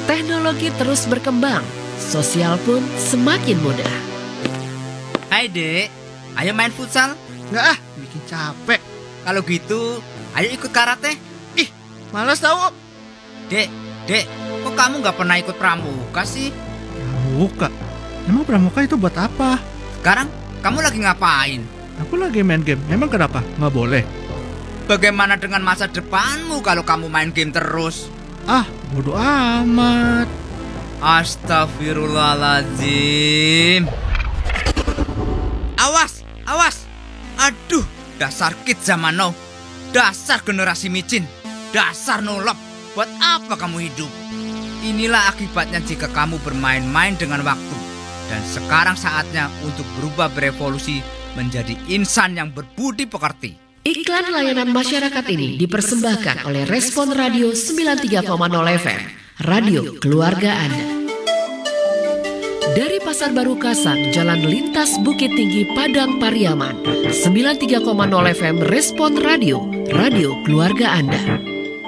Teknologi terus berkembang, sosial pun semakin mudah. Hai dek, ayo main futsal. Nggak bikin capek. Kalau gitu, ayo ikut karate. Ih, malas tau. Dek, kok kamu nggak pernah ikut pramuka sih? Pramuka? Emang pramuka itu buat apa? Sekarang kamu lagi ngapain? Aku lagi main game, emang kenapa? Nggak boleh? Bagaimana dengan masa depanmu kalau kamu main game terus? Bodo amat. Astagfirullahaladzim. Awas. Aduh, dasar kid zaman now. Dasar generasi micin. Dasar nolep. Buat apa kamu hidup? Inilah akibatnya jika kamu bermain-main dengan waktu. Dan sekarang saatnya untuk berubah berevolusi menjadi insan yang berbudi pekerti. Iklan layanan masyarakat ini dipersembahkan oleh Respon Radio 93,0 FM, Radio Keluarga Anda. Dari Pasar Baru Kasang, Jalan Lintas Bukit Tinggi, Padang Pariaman, 93,0 FM Respon Radio, Radio Keluarga Anda.